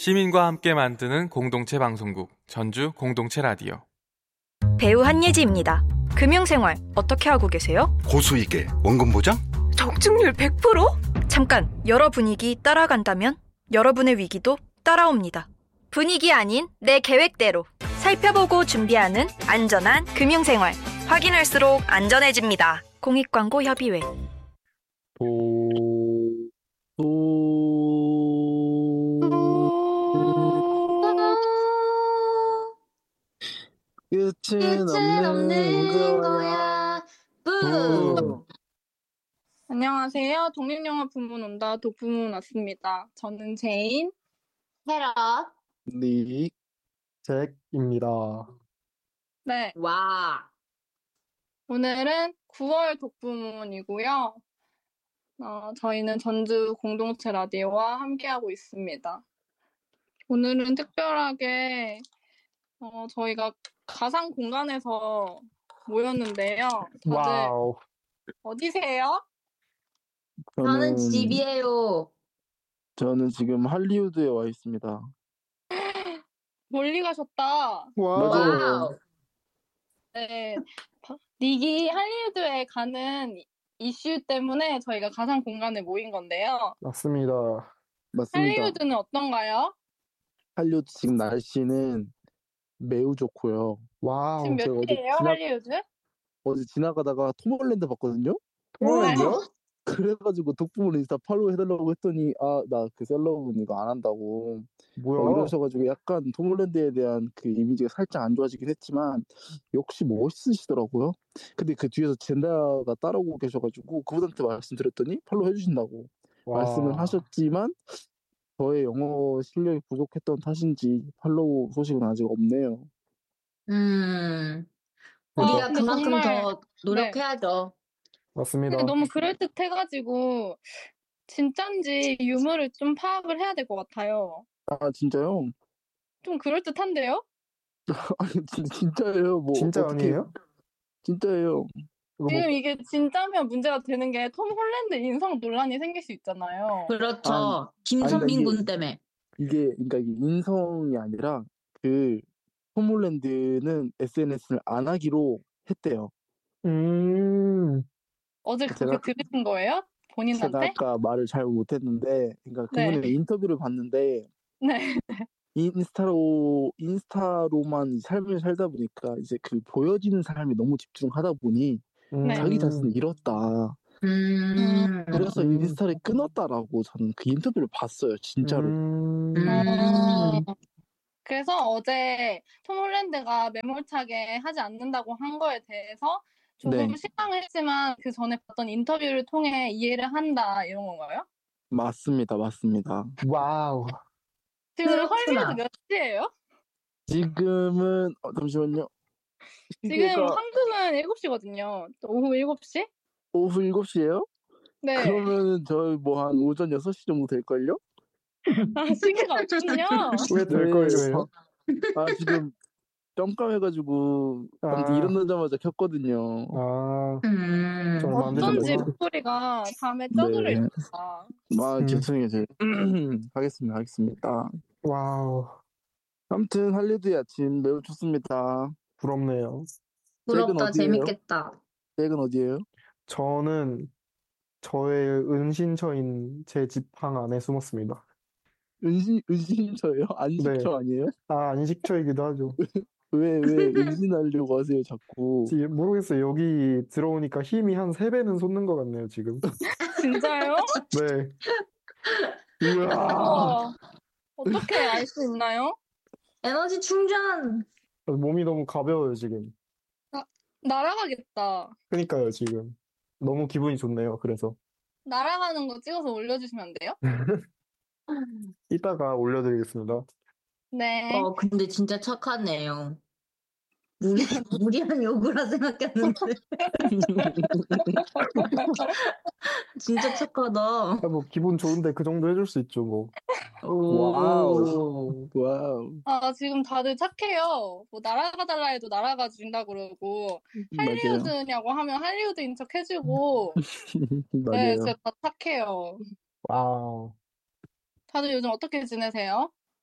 시민과 함께 만드는 공동체 방송국 전주 공동체 라디오. 배우 한예지입니다. 금융생활 어떻게 하고 계세요? 고수익에 원금 보장? 적중률 100%? 잠깐, 여러 분위기 따라간다면 여러분의 위기도 따라옵니다. 분위기 아닌 내 계획대로 살펴보고 준비하는 안전한 금융생활. 확인할수록 안전해집니다. 공익광고협의회. 끝은 없는 거야. 뿌. 안녕하세요. 독립영화 부문 온다 독부문 왔습니다. 저는 제인, 헤럿, 닉, 잭입니다. 네. 와. 오늘은 9월 독부문이고요. 저희는 전주 공동체 라디오와 함께하고 있습니다. 오늘은 특별하게 저희가 가상 공간에서 모였는데요. 다들 와우. 어디세요? 저는 집이에요. 저는 지금 할리우드에 와 있습니다. 멀리 가셨다. 와우. 네. 닉이 할리우드에 가는 이슈 때문에 저희가 가상 공간에 모인 건데요. 맞습니다. 맞습니다. 할리우드는 어떤가요? 할리우드 지금 날씨는 매우 좋고요. 와우. 지금 몇 시예요, 할리우드? 어제 지나가다가 톰 홀랜드 봤거든요? 톰홀랜드요? 그래가지고 독부문 인스타 팔로우 해달라고 했더니 나 그 셀럽은 이거 안 한다고 뭐야? 이러셔가지고 약간 톰 홀랜드에 대한 그 이미지가 살짝 안 좋아지긴 했지만 역시 멋있으시더라고요. 근데 그 뒤에서 젠다가 따라오고 계셔가지고 그분한테 말씀드렸더니 팔로우 해주신다고 말씀을 하셨지만 저의 영어 실력이 부족했던 탓인지 팔로우 소식은 아직 없네요. 우리가 그만큼 정말, 더 노력해야죠. 맞습니다. 근데 너무 그럴듯해가지고 진짠지 유무를 좀 파악을 해야 될 것 같아요. 아 진짜요? 좀 그럴듯한데요? 아니 진짜예요. 뭐 진짜 어떻게... 아니에요? 진짜예요. 지금 이게 진짜면 문제가 되는 게 톰 홀랜드 인성 논란이 생길 수 있잖아요. 그렇죠. 김선민 군 때문에. 그러니까 이게 인성이 아니라 그 톰 홀랜드는 SNS를 안 하기로 했대요. 어제 그렇게 들으신 거예요? 본인한테? 제가 아까 말을 잘 못했는데, 그러니까 그분의 네. 인터뷰를 봤는데, 네. 인스타로만 삶을 살다 보니까 이제 그 보여지는 삶에 너무 집중하다 보니 자기 자신을 잃었다. 그래서 인스타를 끊었다라고 저는 그 인터뷰를 봤어요, 진짜로. 그래서 어제 톰 홀랜드가 매몰차게 하지 않는다고 한 거에 대해서 조금 실망했지만 그 전에 봤던 인터뷰를 통해 이해를 한다 이런 건가요? 맞습니다. 와우. 지금 할리우드 몇 시예요? 지금은 잠시만요. 지금 한국은 7시거든요. 오후 7시? 오후 7시예요? 네. 그러면은 저희 뭐 한 오전 6시 정도 될걸요? 시계가 없군요. 왜 될 거예요? 지금 점검해가지고 아무튼 일어나자마자 켰거든요. 어쩐지 목소리가 밤에 떠들어 있다. 죄송해요. 하겠습니다. 와우. 아무튼 할리우드의 아침 매우 좋습니다. 부럽네요. 부럽다. 재밌겠다. 잭은 어디예요? 저는 저의 은신처인 제 집 방 안에 숨었습니다. 은신처예요? 안식처 네. 아니에요? 안식처이기도 하죠. 왜 은신하려고 하세요, 자꾸? 모르겠어요. 여기 들어오니까 힘이 한 3배는 솟는 것 같네요, 지금. 진짜요? 네. 어떻게 알 수 있나요? 에너지 충전! 몸이 너무 가벼워요, 지금. 날아가겠다. 그러니까요, 지금. 너무 기분이 좋네요, 그래서. 날아가는 거 찍어서 올려주시면 안 돼요? 이따가 올려드리겠습니다. 네. 근데 진짜 착하네요. 무리한 요구라 생각했는데. 진짜 착하다. 뭐 기분 좋은데 그 정도 해줄 수 있죠, 뭐. 와우. 지금 다들 착해요. 뭐 날아가달라 해도 날아가 준다 그러고 할리우드냐고 하면 할리우드인 척 해주고. 네, 진짜 다 착해요. 와우. 다들 요즘 어떻게 지내세요?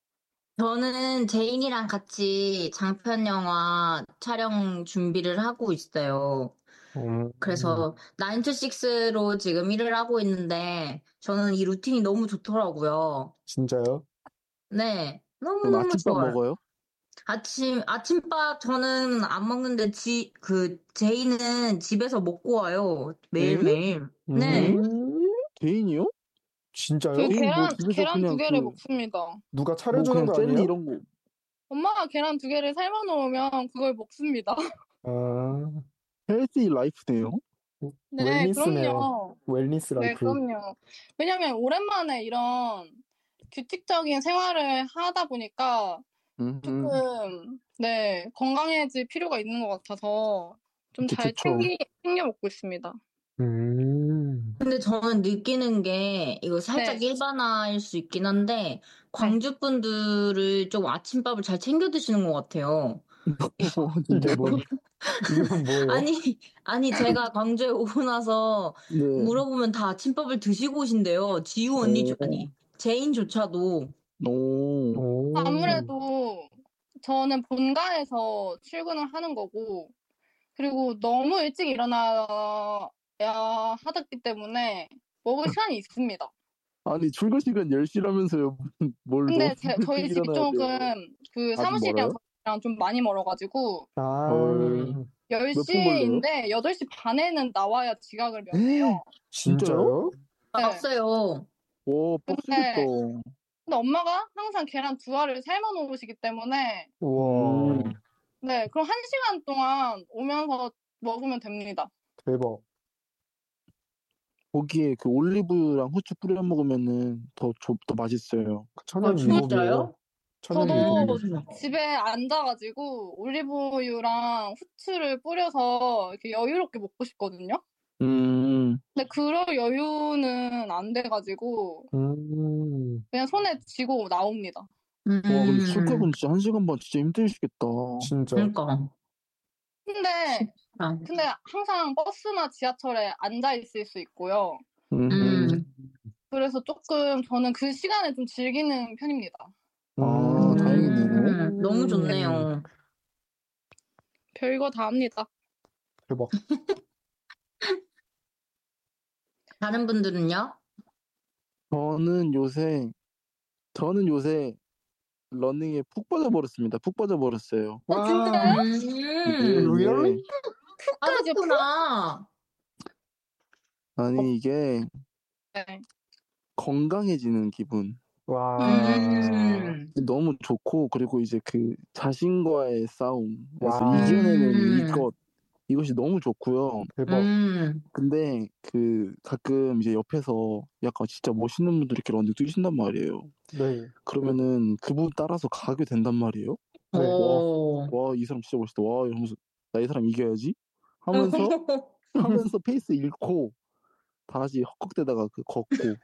저는 제인이랑 같이 장편 영화 촬영 준비를 하고 있어요. 음, 그래서 9 to 6로 지금 일을 하고 있는데 저는 이 루틴이 너무 좋더라고요. 진짜요? 네, 그럼 너무너무 아침밥 좋아요. 먹어요? 아침밥 저는 안 먹는데 제이는 집에서 먹고 와요. 에? 매일매일. 네. 음, 개인이요? 진짜요? 그 개인 뭐 계란, 집에서 계란 두 그냥 개를 먹습니다. 누가 뭐 차려주는 그냥 거 젤리 아니에요? 이런 거. 엄마가 계란 두 개를 삶아 놓으면 그걸 먹습니다. 아, 헬시 라이프네요. 네, 웰니스네요. 그럼요. 웰니스 네, 라이프. 그럼요. 왜냐면 오랜만에 이런 규칙적인 생활을 하다 보니까 음, 조금, 네, 건강해질 필요가 있는 것 같아서 좀 그쵸, 잘 좋죠. 챙겨 먹고 있습니다. 근데 저는 느끼는 게 이거 네, 살짝 일반화일 수 있긴 한데 네. 광주 분들을 좀 아침밥을 잘 챙겨 드시는 것 같아요. 이게 진짜요? 뭔, 이게 뭐예요? 아니 제가 광주에 오고 나서 네. 물어보면 다 아침밥을 드시고 오신대요. 지우 언니 오, 제인조차도. 오, 오, 아무래도 저는 본가에서 출근을 하는 거고, 그리고 너무 일찍 일어나야 하기 때문에 먹을 시간이 있습니다. 아니 출근 시간 10시라면서요. 뭘 너무 근데 저희 일찍 집이 일어나야 돼요. 조금 그 아직 사무실이랑 멀어요? 저랑 좀 많이 멀어가지고 헐, 아, 몇 분 걸려요? 10시인데 8시 반에는 나와야 지각을 에? 면해요. 진짜요? 진짜요? 네. 왔어요. 와, 빡세겠다. 근데, 근데 엄마가 항상 계란 두 알을 삶아 놓으시기 때문에 음, 우와, 네, 그럼 1시간 동안 오면서 먹으면 됩니다. 대박. 거기에 그 올리브랑 후추 뿌려 먹으면은 더 맛있어요. 천연 진짜요? 위법이에요. 천연 저도 위법. 집에 앉아가지고 올리브유랑 후추를 뿌려서 이렇게 여유롭게 먹고 싶거든요. 음, 근데 그럴 여유는 안 돼가지고 음, 그냥 손에 쥐고 나옵니다. 와, 근데 출퇴근 음, 진짜 1시간 반 진짜 힘드시겠다. 진짜. 그러니까. 근데 아, 근데 항상 버스나 지하철에 앉아 있을 수 있고요. 음, 그래서 조금 저는 그 시간을 좀 즐기는 편입니다. 아, 다행이네요. 너무 좋네요. 별거 다 합니다. 대박. 다른 분들은요? 저는 요새, 저는 요새 러닝에 푹 빠져버렸습니다. 푹 빠져버렸어요. 진짜요? 와, 이게, really? 푹까지 푹? 빠졌구나. 아니, 이게 네. 건강해지는 기분. 와, 음, 너무 좋고, 그리고 이제 그 자신과의 싸움에서 와우, 이겨내는 음, 이것이 너무 좋고요. 대박. 근데 그 가끔 이제 옆에서 약간 진짜 멋있는 분들이 이렇게 러닝 뛰신단 말이에요. 네, 그러면은 그분 따라서 가게 된단 말이에요. 네. 오. 와, 이 사람 진짜 멋있다. 와, 이러면서 나 이 사람 이겨야지 하면서 페이스 잃고 다시 헛걱대다가 그 걷고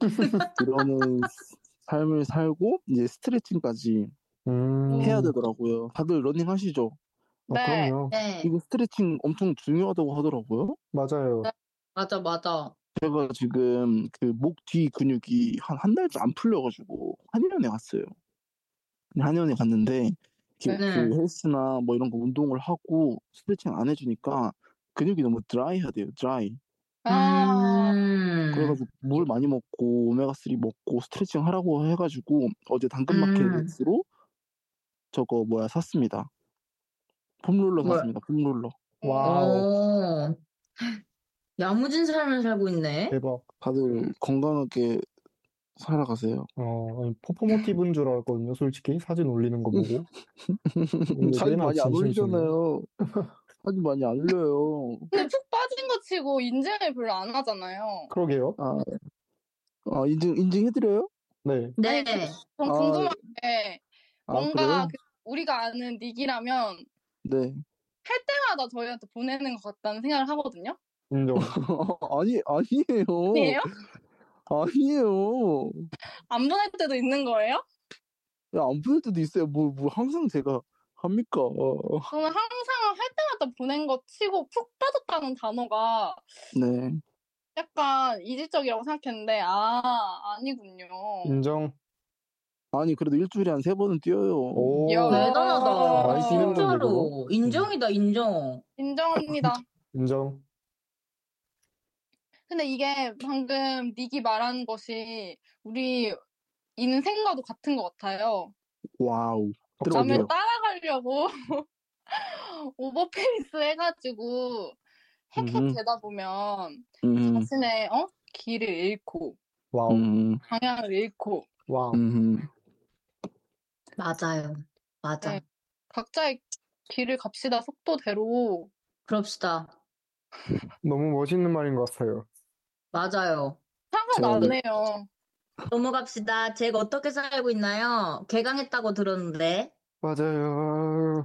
이러는 삶을 살고 이제 스트레칭까지 해야 음, 되더라고요. 다들 러닝 하시죠? 네. 그럼요. 네, 이거 스트레칭 엄청 중요하다고 하더라고요. 맞아요. 맞아. 제가 지금 그 목 뒤 근육이 한 달째 안 풀려가지고 한의원에 갔어요. 한의원에 갔는데 네. 그 헬스나 뭐 이런 거 운동을 하고 스트레칭 안 해주니까 근육이 너무 드라이하대요. 드라이. 아, 음, 그래가지고 물 많이 먹고 오메가3 먹고 스트레칭 하라고 해가지고 어제 음, 당근마켓으로 저거 뭐야 샀습니다. 폼롤러 뭐야. 샀습니다. 폼롤러. 와우, 오, 야무진 삶을 살고 있네. 대박. 다들 건강하게 살아가세요. 아니, 퍼포머티브인 줄 알았거든요, 솔직히. 사진 올리는 거 보고. 이게 사진 꽤나 많이 안 진심이시네요. 올리잖아요. 사진 많이 안 올려요. 근데 푹 빠진 거 치고 인증을 별로 안 하잖아요. 그러게요. 아, 인증해드려요? 네. 네, 아니, 전 아, 궁금한 게 뭔가 그래요? 우리가 아는 닉이라면 네. 할 때마다 저희한테 보내는 것 같다는 생각을 하거든요. 인정. 아니에요. 아니에요? 아니에요. 안 보낼 때도 있는 거예요? 야, 안 보낼 때도 있어요. 항상 제가 합니까? 저는 항상 할 때마다 보낸 거 치고 푹 빠졌다는 단어가 네. 약간 이질적이라고 생각했는데, 아니군요. 인정. 아니 그래도 일주일에 한 3번은 뛰어요. 오, 야. 대단하다. 많이 뛰는 건데, 그거? 진짜로. 인정이다, 인정. 인정합니다. 인정. 근데 이게 방금 닉이 말한 것이 우리 인생과도 같은 것 같아요. 와우. 남을 들어볼게요. 따라가려고 오버페이스 해가지고 음흠. 되다 보면 음, 자신의 길을 잃고 와우, 방향을 잃고 와우. 맞아요. 맞아. 네. 각자의 길을 갑시다 속도대로. 그럽시다. 너무 멋있는 말인 것 같아요. 맞아요. 화가 제가 나네요. 넘어갑시다. 잭 어떻게 살고 있나요? 개강했다고 들었는데. 맞아요.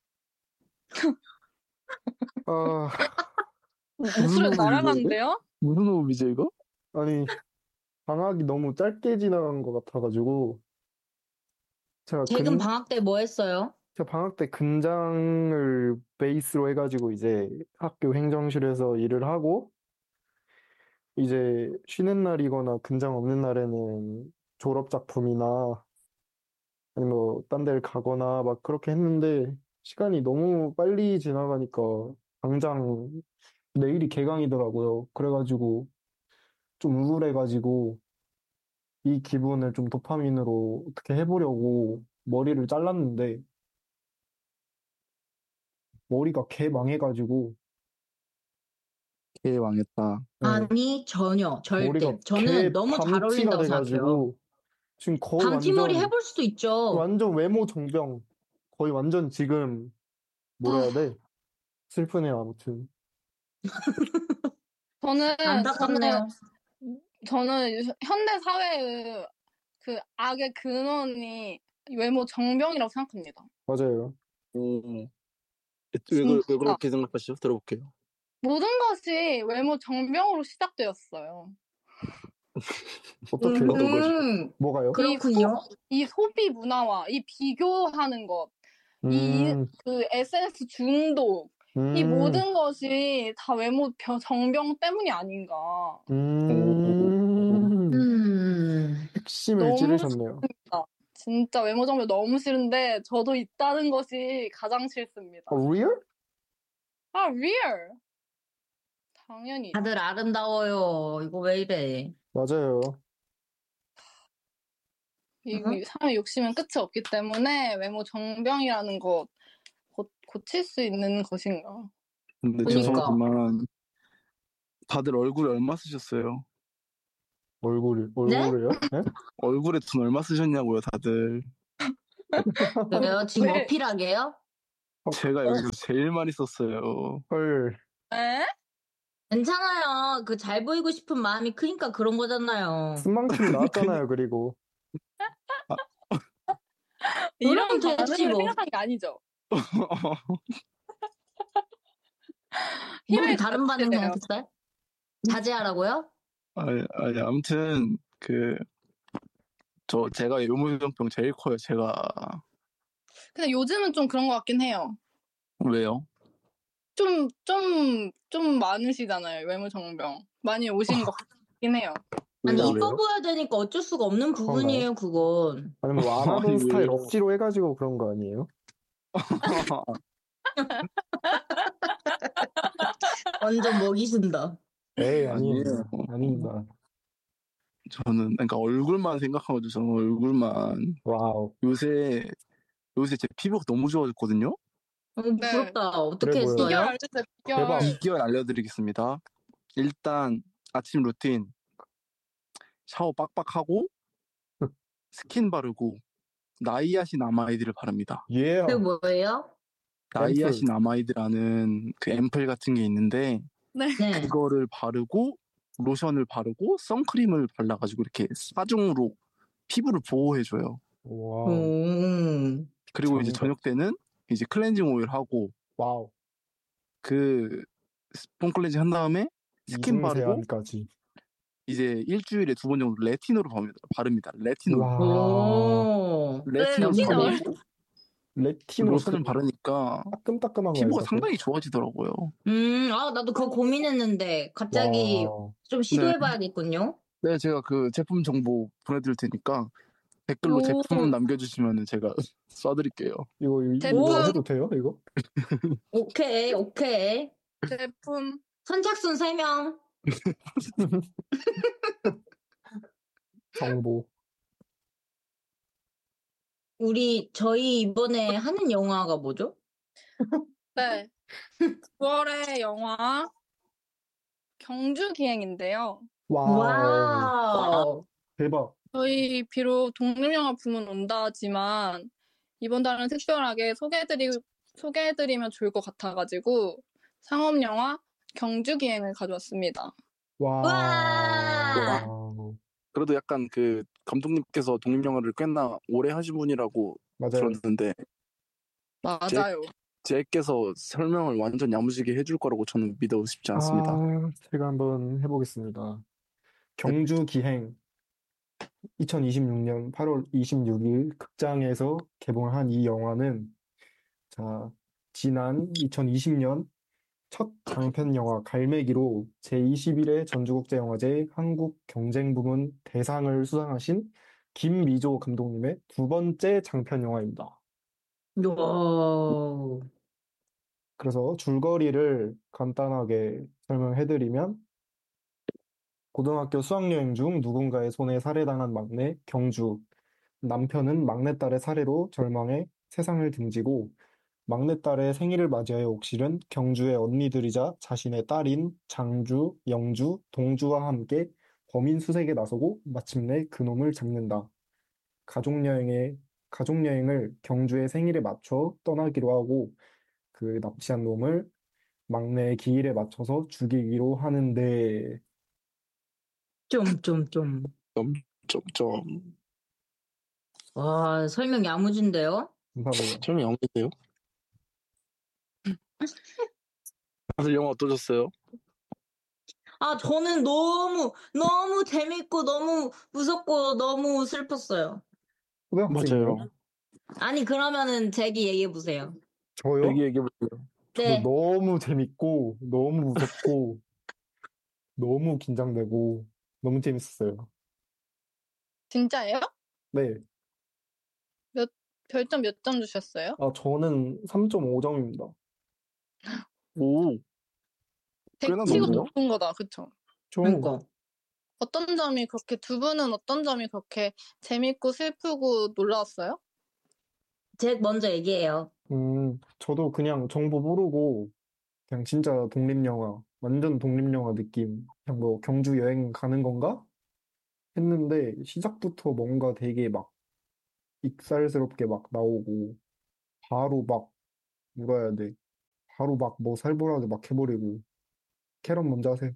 아, 목소리 호흡이죠, 날아가는데요? 무슨 호흡이죠 이거? 아니, 방학이 너무 짧게 지나간 것 같아가지고, 잭은 방학 때 뭐 했어요? 제가 방학 때 근장을 베이스로 해가지고 이제 학교 행정실에서 일을 하고, 이제 쉬는 날이거나 근장 없는 날에는 졸업 작품이나 아니면 뭐 딴 데를 가거나 막 그렇게 했는데 시간이 너무 빨리 지나가니까 당장 내일이 개강이더라고요. 그래가지고 좀 우울해가지고 이 기분을 좀 도파민으로 어떻게 해보려고 머리를 잘랐는데 머리가 개 망해가지고 개 망했다. 네, 아니, 전혀. 머리가 절대. 저는 개 너무 잘 밤티가 어울린다고 생각해요. 돼가지고 지금 거의 밤티머리 해볼 수도 있죠. 완전 외모 정병. 거의 완전 지금 뭐라 해야 돼? 슬프네요, 아무튼. 안타깝네요. 저는 현대 사회의 그 악의 근원이 외모 정병이라고 생각합니다. 맞아요. 왜 그렇게 생각하시죠? 들어볼게요. 모든 것이 외모 정병으로 시작되었어요. 어떻게요? 어떤 거지? 뭐가요? 그렇군요. 이 소비 문화와 이 비교하는 것, 그 SNS 중독, 이 모든 것이 다 외모 정병 때문이 아닌가. 핵심을 너무 찌르셨네요. 싫습니다. 진짜 외모 정병 너무 싫은데 저도 있다는 것이 가장 싫습니다. real? 아, real. 당연히. 다들 아름다워요. 이거 왜 이래? 맞아요. 이 사람의 욕심은 끝이 없기 때문에 외모 정병이라는 것 고칠 수 있는 것인가. 근데 그러니까. 죄송하지만 다들 얼굴에 얼마 쓰셨어요? 얼굴을요? 네? 얼굴에 돈 얼마 쓰셨냐고요, 다들. 왜요? 지금 왜? 어필하게요? 제가 여기서 제일 많이 썼어요. 헐. 에? 괜찮아요. 그 잘 보이고 싶은 마음이 크니까 그런 거잖아요. 쓴 만큼 나왔잖아요, 그리고. 이런 그럼 됐지, 반응을 뭐. 생각한 게 아니죠. 뭘 다른 반응 생각했어요? 자제하라고요? 아니, 아무튼, 제가 외모정병 제일 커요, 제가. 근데 요즘은 좀 그런 것 같긴 해요. 왜요? 좀 많으시잖아요, 외모 정병. 많이 오신 것 같긴 해요. 아니, 왜요? 이뻐 보여야 되니까 어쩔 수가 없는 부분이에요, 그건. 아니면 뭐 안 하던 아니, 스타일 왜요? 억지로 해가지고 그런 거 아니에요? 완전 먹이신다. 에이, 아니에요. 아닙니다. 저는, 그러니까 얼굴만 생각하거든요, 저는 얼굴만. 와우. 요새 제 피부가 너무 좋아졌거든요? 부럽다. 어떻게 그래 보여요. 비결 했어요? 알려주세요, 비결. 대박. 비결 알려드리겠습니다. 일단, 아침 루틴. 샤워 빡빡 하고, 스킨 바르고, 나이아신 아마이드를 바릅니다. 예. 그게 뭐예요? 나이아신 아마이드라는 그 앰플 같은 게 있는데, 네. 그거를 바르고, 로션을 바르고, 선크림을 발라가지고 이렇게 사중으로 피부를 보호해줘요. 와우. 그리고 이제 저녁 때는 이제 클렌징 오일 하고, 와우. 스폰 클렌징 한 다음에 스킨 바르고, 이중세안까지. 이제 일주일에 2번 정도 레티놀을 바릅니다. 레티놀. 와. 레티놀 레티놀. 바르고, 레티놀 로션을 바르니까 따끔따끔한 거 피부가 알죠? 상당히 좋아지더라고요. 나도 그거 고민했는데, 갑자기 와우. 좀 시도해봐야겠군요. 네, 제가 그 제품 정보 보내드릴 테니까 댓글로 오. 제품 남겨주시면 제가 쏴드릴게요. 이거 제품. 해도 돼요, 이거? 오케이. 제품. 선착순 3명. 정보. 저희 이번에 하는 영화가 뭐죠? 네. 9월의 영화 경주 기행인데요. 와우. 와우. 대박. 저희 비록 독립영화 부문 온다 하지만 이번 달은 특별하게 소개해드리면 좋을 것 같아가지고 상업영화 경주 기행을 가져왔습니다. 와. 그래도 약간 그 감독님께서 독립영화를 꽤나 오래 하신 분이라고 맞아요. 들었는데 맞아요. 제께서 설명을 완전 야무지게 해줄 거라고 저는 믿어 싶지 않습니다. 제가 한번 해보겠습니다. 경주 기행 2026년 8월 26일 극장에서 개봉한 이 영화는 지난 2020년 첫 장편 영화 갈매기로 제21회 전주국제영화제 한국 경쟁부문 대상을 수상하신 김미조 감독님의 두 번째 장편 영화입니다. 와우. 그래서 줄거리를 간단하게 설명해드리면 고등학교 수학여행 중 누군가의 손에 살해당한 막내 경주. 남편은 막내딸의 살해로 절망해 세상을 등지고 막내딸의 생일을 맞이하여 옥실은 경주의 언니들이자 자신의 딸인 장주, 영주, 동주와 함께 범인 수색에 나서고 마침내 그놈을 잡는다. 가족여행을 경주의 생일에 맞춰 떠나기로 하고 그 납치한 놈을 막내의 기일에 맞춰서 죽이기로 하는데 좀. 와, 설명 야무진데요? 감사합니다. 설명 영어인데요? 다들 영화 어떠셨어요? 저는 너무 재밌고, 너무 무섭고, 너무 슬펐어요. 초등학생이요? 맞아요. 아니, 그러면은 제기 얘기해보세요. 저요? 얘기해보세요. 저도 네. 너무 재밌고 너무 무섭고 너무 긴장되고 너무 재밌었어요. 진짜예요? 네. 별점 몇 점 주셨어요? 저는 3.5점입니다. 오, 꽤나 대치고 높네요. 높은 거다, 그쵸? 그러니까. 두 분은 어떤 점이 그렇게 재밌고 슬프고 놀라웠어요? 제 먼저 얘기해요. 저도 그냥 정보 모르고 그냥 진짜 독립영화, 완전 독립영화 느낌. 그냥 뭐 경주 여행 가는 건가? 했는데 시작부터 뭔가 되게 막 익살스럽게 막 나오고 바로 막 뭐라 해야 돼? 바로 막 뭐 살벌하게 막 해버리고. 캐럿 먼저 하세요.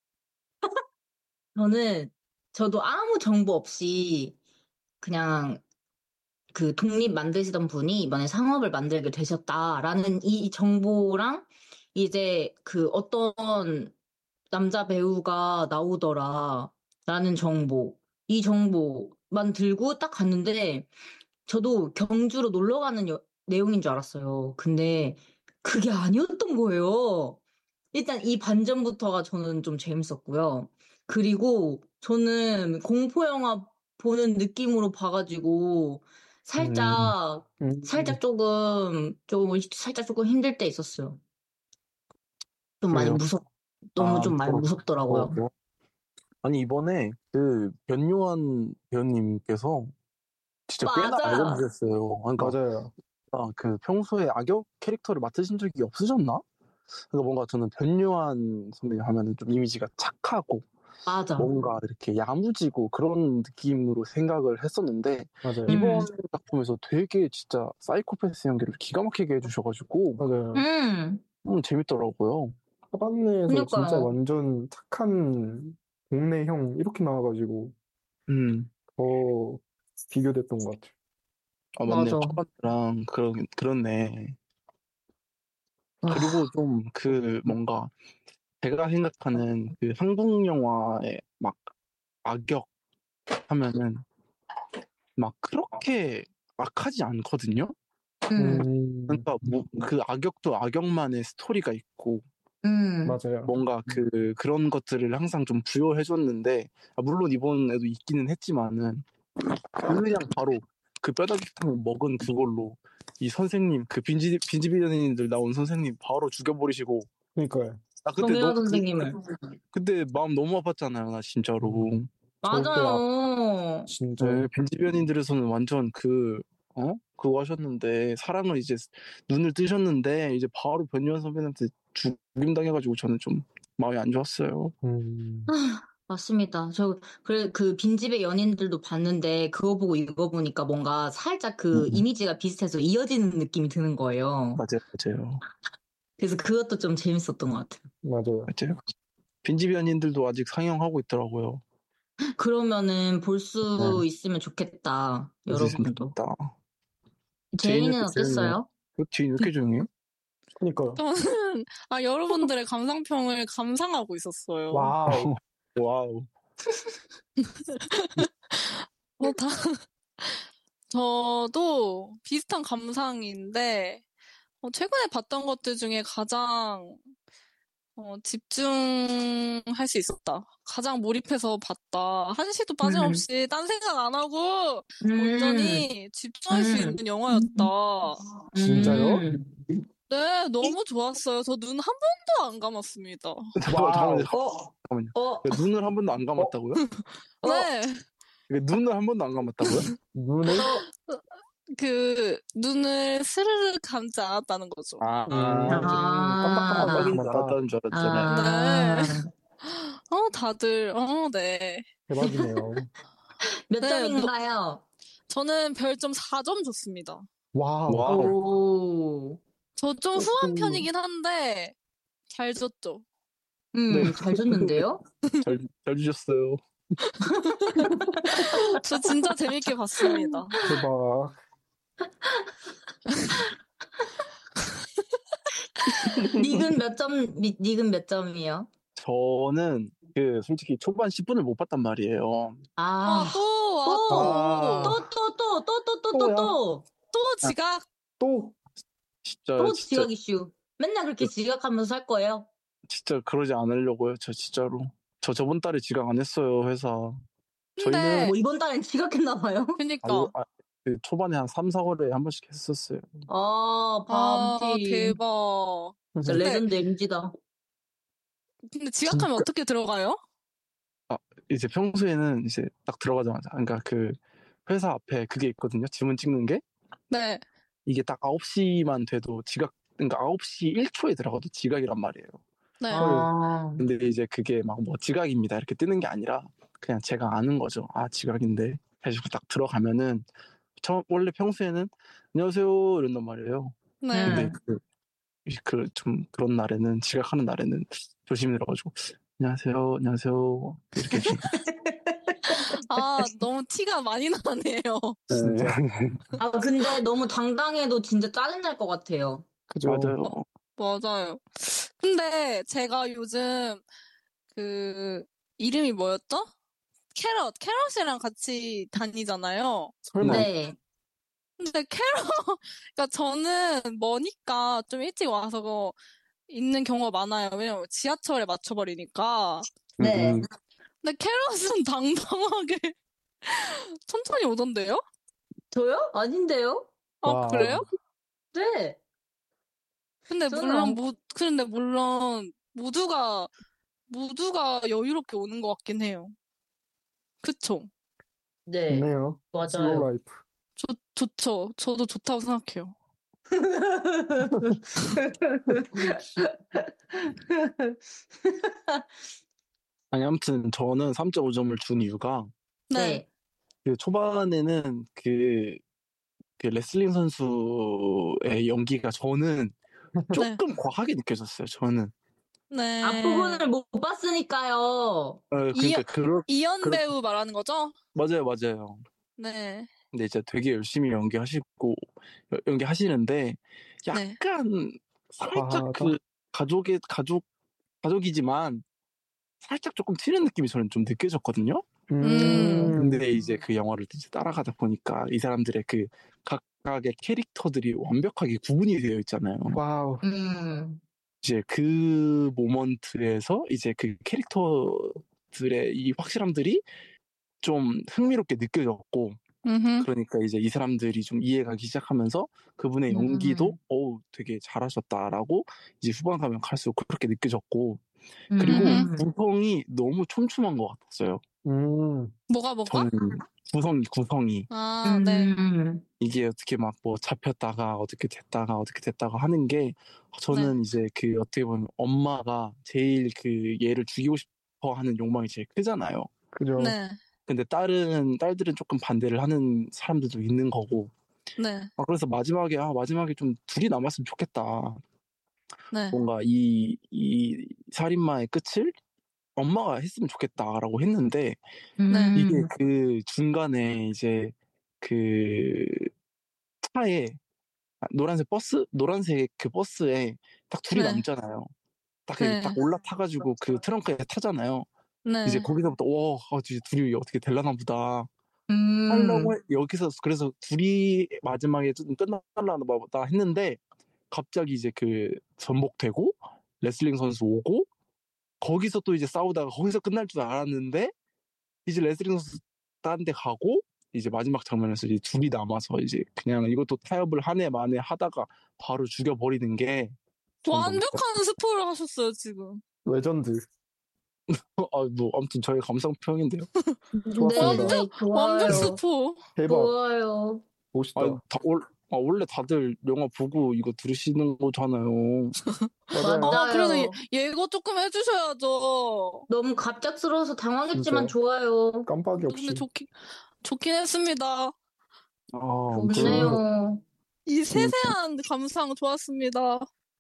저도 아무 정보 없이 그냥 그 독립 만드시던 분이 이번에 상업을 만들게 되셨다라는 이 정보랑 이제 그 어떤 남자 배우가 나오더라라는 정보, 이 정보만 들고 딱 갔는데 저도 경주로 놀러 가는 내용인 줄 알았어요. 근데 그게 아니었던 거예요. 일단 이 반전부터가 저는 좀 재밌었고요. 그리고 저는 공포영화 보는 느낌으로 봐가지고 살짝 살짝 조금 힘들 때 있었어요. 좀 많이 그래요? 너무 좀 많이 또, 무섭더라고요. 아니, 이번에 그 변요한 배우님께서 진짜 꽤나 맞아요. 알려주셨어요. 그러니까 맞아요. 그 평소에 악역 캐릭터를 맡으신 적이 없으셨나? 그러니까 뭔가 저는 변요한 선배님 하면은 좀 이미지가 착하고 맞아. 뭔가 이렇게 야무지고 그런 느낌으로 생각을 했었는데 맞아요. 이번 작품에서 되게 진짜 사이코패스 연기를 기가 막히게 해주셔가지고 맞아요. 재밌더라고요. 하반내에서 진짜 그러니까요. 완전 착한 동네 형 이렇게 나와가지고 더 비교됐던 것 같아요. 맞네. 맞아. 초반이랑 그렇네. 그리고 좀 그 뭔가 제가 생각하는 그 한국 영화의 막 악역 하면은 막 그렇게 악하지 않거든요. 그러니까 그 악역도 악역만의 스토리가 있고 맞아요. 뭔가 그런 것들을 항상 좀 부여해줬는데 물론 이번에도 있기는 했지만은 그냥 바로 그 뼈다귀탕 먹은 그걸로 이 선생님 그 빈집이 연예인들 나온 선생님 바로 죽여버리시고 그러니까요. 나 그때 정유라 너무 선생님을. 그때 마음 너무 아팠잖아요 나 진짜로. 절대 맞아요. 진짜. 네, 빈집 연예인들에서는 완전 그거 하셨는데 사랑을 이제 눈을 뜨셨는데 이제 바로 변요한 선배님한테 죽임 당해가지고 저는 좀 마음이 안 좋았어요. 맞습니다. 그래, 그 빈집의 연인들도 봤는데, 그거 보고 이거 보니까 뭔가 살짝 그 이미지가 비슷해서 이어지는 느낌이 드는 거예요. 맞아요. 그래서 그것도 좀 재밌었던 것 같아요. 맞아요. 빈집 연인들도 아직 상영하고 있더라고요. 그러면은 볼 수 네. 있으면 좋겠다. 볼수 있으면 여러분도. 좋겠다. 제이는 어땠어요? 제인 왜 이렇게 조용해? 그러니까요. 저는 여러분들의 감상평을 감상하고 있었어요. 와우. 와우. 저도 비슷한 감상인데 최근에 봤던 것들 중에 가장 집중할 수 있었다. 가장 몰입해서 봤다. 한시도 빠짐없이 딴 생각 안 하고 온전히 집중할 수 있는 영화였다. 진짜요? 네, 너무 좋았어요. 저 눈 한 번도 안 감았습니다. 잠깐만요. 어, 눈을 한 번도 안 감았다고요? 네, 눈을 한 번도 안 감았다고요? 눈을 눈을 스르르 감지 않았다는 거죠. 깜빡깜빡 빡인 줄 감았다. 알았다는 줄 알았잖아요. 네. 아, 다들, 네. 대박이네요. 몇 네, 점인가요? 저는 별점 4점 줬습니다. 와우. 와우. 오, 저 좀 후한 편이긴 한데, 잘 줬죠. 잘 줬는데요? 잘 주셨어요. 저 진짜 재밌게 봤습니다. 대박. 닉은 몇 점이요? 저는 솔직히 초반 10분을 못 봤단 말이에요. 또 지각. 또 진짜 지각 이슈. 맨날 그렇게 지각하면서 할 거예요? 진짜 그러지 않으려고요. 저 진짜로. 저 저번 달에 지각 안 했어요, 회사. 근데, 뭐 이번 달엔 지각했나 봐요? 그니까. 그 초반에 한 3, 4월에 한 번씩 했었어요. 밤티. 대박. 진짜 레전드 MG다. 근데 지각하면 어떻게 들어가요? 이제 평소에는 이제 딱 들어가자마자, 그러니까 그 회사 앞에 그게 있거든요. 지문 찍는 게. 네. 이게 딱 9시만 돼도 그러니까 9시 1초에 들어가도 지각이란 말이에요. 네. 근데 이제 그게 막 뭐 지각입니다 이렇게 뜨는 게 아니라 그냥 제가 아는 거죠. 지각인데. 해서 딱 들어가면은 원래 평소에는 안녕하세요 이런단 말이에요. 네. 근데 좀 그런 날에는 지각하는 날에는 조심히 들어가지고 안녕하세요 이렇게 해주는 너무 티가 많이 나네요. 진짜. 근데 너무 당당해도 진짜 짜증날 것 같아요. 그죠. 맞아요. 맞아요. 근데 제가 요즘 이름이 뭐였죠? 캐럿이랑 같이 다니잖아요. 설마. 네. 근데 그러니까 저는 머니까 좀 일찍 와서 있는 경우가 많아요. 왜냐면 지하철에 맞춰버리니까. 네. 근데 캐럿은 당당하게 천천히 오던데요? 저요? 아닌데요? 와. 그래요? 네. 근데 저는 물론 모두가 여유롭게 오는 것 같긴 해요. 그쵸? 네. 좋네요. 슬로우 맞아요. 라이프. 좋죠. 저도 좋다고 생각해요. 아무튼 저는 3.5점을 준 이유가 네. 그 초반에는 그 레슬링 선수의 연기가 저는 조금 과하게 느껴졌어요. 저는. 네. 앞부분을 못 봤으니까요. 그러니까 이연 배우 말하는 거죠? 맞아요. 네. 근데 이제 되게 열심히 연기하시는데 약간 살짝 그 가족이지만 살짝 조금 튀는 느낌이 저는 좀 느껴졌거든요. 근데 이제 그 영화를 이제 따라가다 보니까 이 사람들의 그 각각의 캐릭터들이 완벽하게 구분이 되어 있잖아요. 와우. 이제 그 모먼트에서 이제 그 캐릭터들의 이 확실함들이 좀 흥미롭게 느껴졌고, 음흠. 그러니까 이제 이 사람들이 좀 이해가기 시작하면서 그분의 연기도 되게 잘하셨다라고 이제 후반 가면 갈수록 그렇게 느껴졌고, 그리고 구성이 너무 촘촘한 것 같았어요. 뭐가? 저는 구성이 아, 네. 이게 어떻게 막 뭐 잡혔다가 어떻게 됐다가 하는 게 저는 이제 그 어떻게 보면 엄마가 제일 그 얘를 죽이고 싶어 하는 욕망이 제일 크잖아요. 그죠. 네. 근데 딸들은 조금 반대를 하는 사람들도 있는 거고. 네. 그래서 마지막에 좀 둘이 남았으면 좋겠다. 네. 뭔가 이 살인마의 끝을 엄마가 했으면 좋겠다라고 했는데, 이게 그 중간에 이제 그 차에 노란색 그 버스에 딱 둘이 네. 남잖아요. 딱 네. 올라타가지고 그 트렁크에 타잖아요. 이제 네. 거기서부터 이제 둘이 어떻게 되려나 보다 하려고 여기서 그래서 둘이 마지막에 좀 끝날라나 보다 했는데, 갑자기 이제 그 전복되고 레슬링 선수 오고 거기서 또 이제 싸우다가 거기서 끝날 줄 알았는데, 이제 레슬링 선수 딴 데 가고 이제 마지막 장면에서 이제 둘이 남아서 이제 그냥 이것도 타협을 한 해 만에 하다가 바로 죽여버리는 게 전 너무 완벽한 스포를 하셨어요, 지금. 레전드. 뭐 아무튼 저의 감상 평인데요. 좋았습니다. 네, 완벽 좋아요. 스포. 대박. 좋아요. 멋있다. 원래 다들 영화 보고 이거 들으시는 거잖아요. 맞아요. 그래도 예고 조금 해주셔야죠. 너무 갑작스러워서 당황했지만 진짜요? 좋아요. 깜빡이 없이. 근데 좋긴 했습니다. 좋네요. 이 세세한 감상 좋았습니다.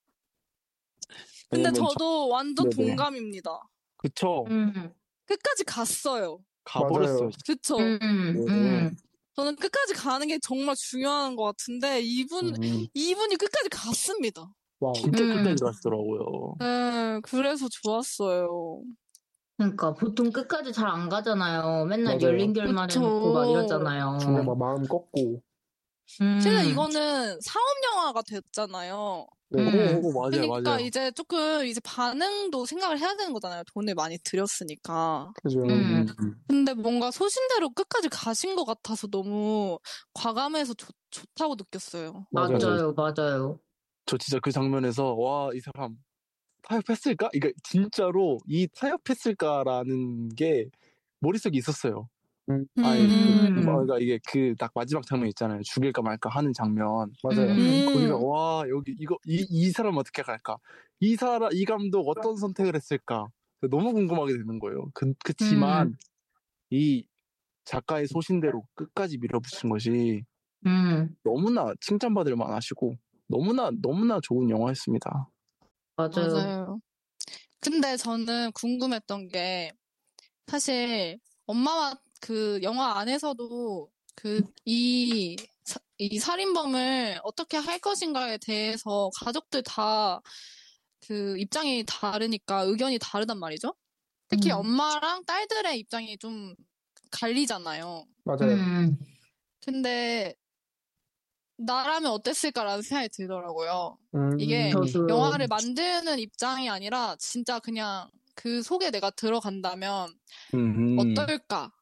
근데 저도 완전 네네. 동감입니다. 그쵸? 끝까지 갔어요. 가버렸어요. 그쵸? 네. 저는 끝까지 가는 게 정말 중요한 것 같은데 이분이 끝까지 갔습니다. 와우. 진짜 끝까지 가시더라고요. 네, 그래서 좋았어요. 그러니까 보통 끝까지 잘 안 가잖아요. 맨날 맞아요. 열린 결말 해놓고 막 이러잖아요. 중간에 막 마음 꺾고. 진짜 이거는 상업 영화가 됐잖아요. 네. 맞아요. 그러니까 맞아요. 이제 조금 이제 반응도 생각을 해야 되는 거잖아요. 돈을 많이 들였으니까. 그죠. 근데 뭔가 소신대로 끝까지 가신 것 같아서 너무 과감해서 좋다고 느꼈어요. 맞아요. 저 진짜 그 장면에서 이 사람 타협했을까? 이게 진짜로 이 타협했을까라는 게 머릿속에 있었어요. 그러니까 이게 그 딱 마지막 장면 있잖아요. 죽일까 말까 하는 장면. 맞아요. 거기서 여기 이 사람 어떻게 갈까? 이 감독 어떤 선택을 했을까? 너무 궁금하게 되는 거예요. 그치만 이 작가의 소신대로 끝까지 밀어붙인 것이 너무나 칭찬받을 만하시고 너무나 좋은 영화였습니다. 맞아요. 근데 저는 궁금했던 게 사실 엄마와 그 영화 안에서도 이 살인범을 어떻게 할 것인가에 대해서 가족들 다 그 입장이 다르니까 의견이 다르단 말이죠. 특히 엄마랑 딸들의 입장이 좀 갈리잖아요. 맞아요. 근데 나라면 어땠을까라는 생각이 들더라고요. 이게 저도요. 영화를 만드는 입장이 아니라 진짜 그냥 그 속에 내가 들어간다면 어떨까?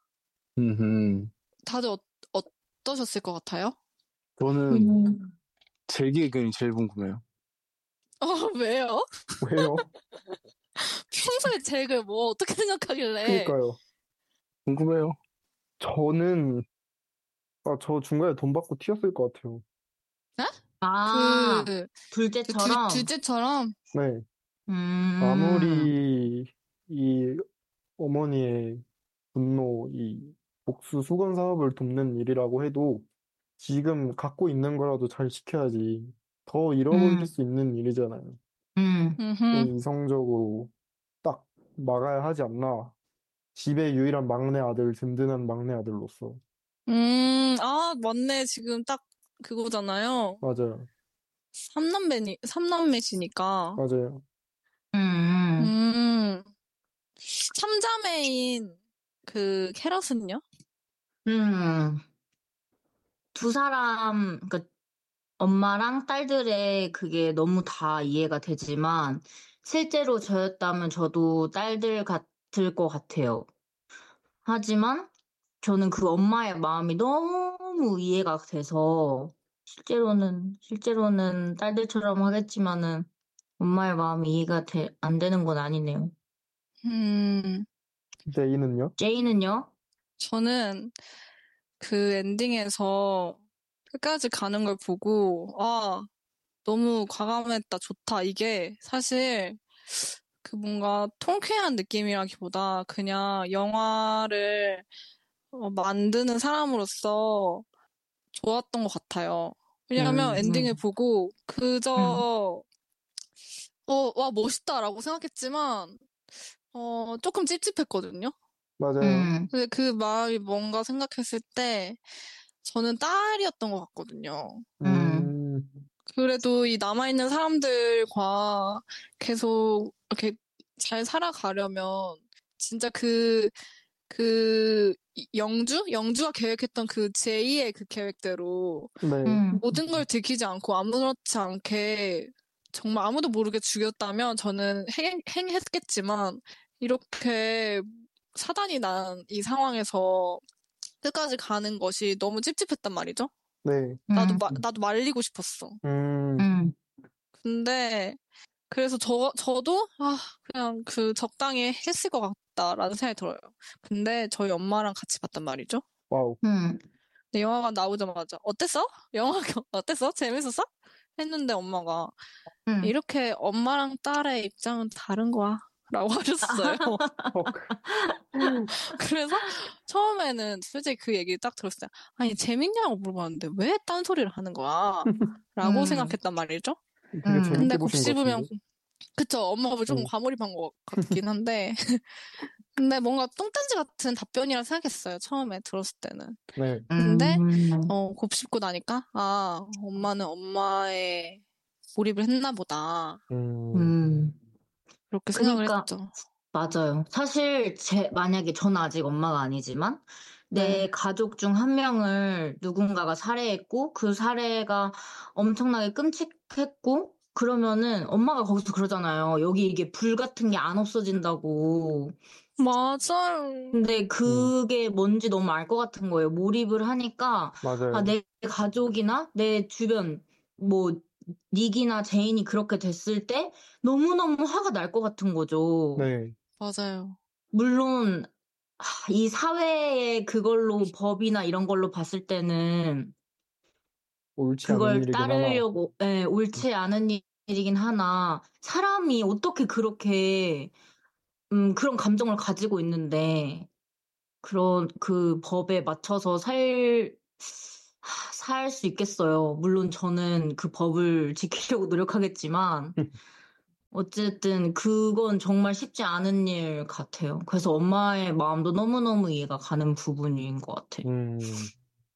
다들 어떠셨을 것 같아요? 저는 제 의견이 제일 궁금해요. 왜요? 왜요? 평소에 잭을 뭐 어떻게 생각하길래? 그러니까요. 궁금해요. 저는 저 중간에 돈 받고 튀었을 것 같아요. 둘째처럼? 둘째처럼? 네. 아무리 이 어머니의 분노, 이 복수 수건 사업을 돕는 일이라고 해도 지금 갖고 있는 거라도 잘 지켜야지. 더 잃어버릴 수 있는 일이잖아요. 좀 이성적으로 딱 막아야 하지 않나. 집의 유일한 막내 아들, 든든한 막내 아들로서. 맞네. 지금 딱 그거잖아요. 맞아요. 삼남매시니까. 맞아요. 삼자매인 그 캐럿은요? 두 사람, 그러니까 엄마랑 딸들의 그게 너무 다 이해가 되지만 실제로 저였다면 저도 딸들 같을 것 같아요. 하지만 저는 그 엄마의 마음이 너무 이해가 돼서 실제로는 딸들처럼 하겠지만은 엄마의 마음이 이해가 안 되는 건 아니네요. 음, 제이는요? 제이는요? 저는 그 엔딩에서 끝까지 가는 걸 보고, 아, 너무 과감했다, 좋다. 이게 사실 그 뭔가 통쾌한 느낌이라기보다 그냥 영화를 만드는 사람으로서 좋았던 것 같아요. 왜냐하면 엔딩을 음, 보고 음, 그저 와 멋있다라고 생각했지만 조금 찝찝했거든요. 맞아요. 음, 근데 그 마음이 뭔가 생각했을 때 저는 딸이었던 것 같거든요. 음, 음, 그래도 이 남아있는 사람들과 계속 이렇게 잘 살아가려면 진짜 영주가 계획했던 그 제2의 그 계획대로 네. 모든 걸 들키지 않고 아무렇지 않게 정말 아무도 모르게 죽였다면 저는 행했겠지만 이렇게 사단이 난 이 상황에서 끝까지 가는 것이 너무 찝찝했단 말이죠. 네. 음, 나도 말리고 싶었어. 음, 음, 근데 그래서 저도 그냥 그 적당히 했을 것 같다라는 생각이 들어요. 근데 저희 엄마랑 같이 봤단 말이죠. 와우. 음, 근데 영화가 나오자마자 어땠어? 영화 어땠어? 재밌었어? 했는데 엄마가 음. 이렇게 엄마랑 딸의 입장은 다른 거야. 라고 하셨어요. 헉. 그래서 처음에는 솔직히 그 얘기 딱 들었을 때 아니 재밌냐고 물어봤는데 왜 딴소리를 하는 거야? 라고 음, 생각했단 말이죠. 되게 음, 근데 재밌게 보신 것 곱씹으면 같은데. 그쵸 엄마가 조금 음, 과몰입한 것 같긴 한데 근데 뭔가 똥딴지 같은 답변이라 생각했어요. 처음에 들었을 때는. 네. 근데 음, 곱씹고 나니까 엄마는 엄마의 몰입을 했나 보다. 음, 음. 그렇게 생각을 그니까, 했죠. 맞아요. 사실, 만약에 저는 아직 엄마가 아니지만, 네. 내 가족 중 한 명을 누군가가 살해했고, 그 살해가 엄청나게 끔찍했고, 그러면은 엄마가 거기서 그러잖아요. 여기 이게 불 같은 게 안 없어진다고. 맞아요. 근데 음, 그게 뭔지 너무 알 것 같은 거예요. 몰입을 하니까, 맞아요. 내 가족이나 내 주변, 뭐, 닉이나 제인이 그렇게 됐을 때 너무너무 화가 날 것 같은 거죠. 네. 맞아요. 물론, 이 사회의 그걸로 법이나 이런 걸로 봤을 때는 옳지 않은 그걸 일이긴 하나. 따르려고, 예, 옳지 않은 일이긴 하나, 사람이 어떻게 그렇게, 그런 감정을 가지고 있는데, 그 법에 맞춰서 살 수 있겠어요. 물론 저는 그 법을 지키려고 노력하겠지만, 어쨌든 그건 정말 쉽지 않은 일 같아요. 그래서 엄마의 마음도 너무너무 이해가 가는 부분인 것 같아요. 음,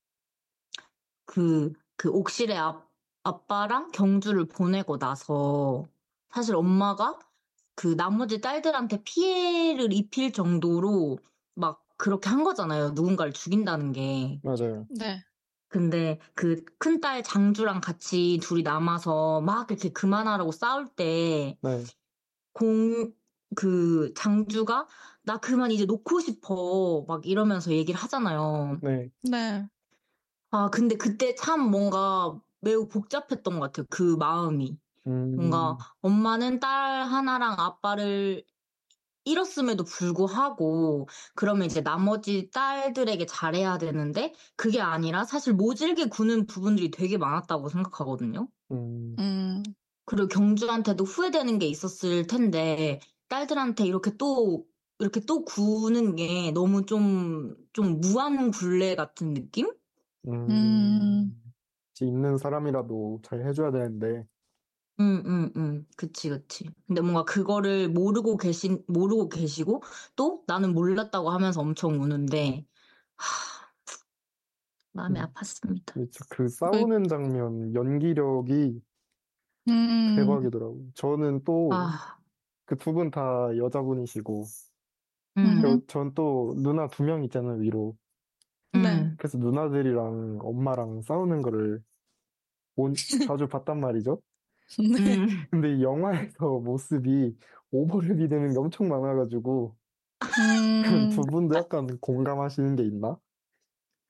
그 옥실의 아빠랑 경주를 보내고 나서 사실 엄마가 그 나머지 딸들한테 피해를 입힐 정도로 막 그렇게 한 거잖아요. 누군가를 죽인다는 게. 맞아요. 네. 근데 그 큰딸 장주랑 같이 둘이 남아서 막 이렇게 그만하라고 싸울 때 네. 공, 그 장주가 나 그만 이제 놓고 싶어 막 이러면서 얘기를 하잖아요. 네. 네. 근데 그때 참 뭔가 매우 복잡했던 것 같아요. 그 마음이. 뭔가 음, 엄마는 딸 하나랑 아빠를 잃었음에도 불구하고 그러면 이제 나머지 딸들에게 잘해야 되는데 그게 아니라 사실 모질게 구는 부분들이 되게 많았다고 생각하거든요. 음, 음, 그리고 경주한테도 후회되는 게 있었을 텐데 딸들한테 이렇게 또 구는 게 너무 좀 무한 굴레 같은 느낌? 음, 음. 있는 사람이라도 잘 해줘야 되는데. 그치, 그치. 근데 뭔가 그거를 모르고 계시고, 또 나는 몰랐다고 하면서 엄청 우는데, 마음이 음, 아팠습니다. 그렇죠. 그 그, 싸우는 장면, 연기력이 음, 대박이더라고요. 저는 또 아, 그 두 분 다 여자분이시고, 음, 전 또 누나 두 명 있잖아요, 위로. 네. 음, 그래서 누나들이랑 엄마랑 싸우는 거를 자주 봤단 말이죠. 네. 음. 근데 이 영화에서 모습이 오버랩이 되는 게 엄청 많아가지고, 두 음, 분도 약간 공감하시는 게 있나?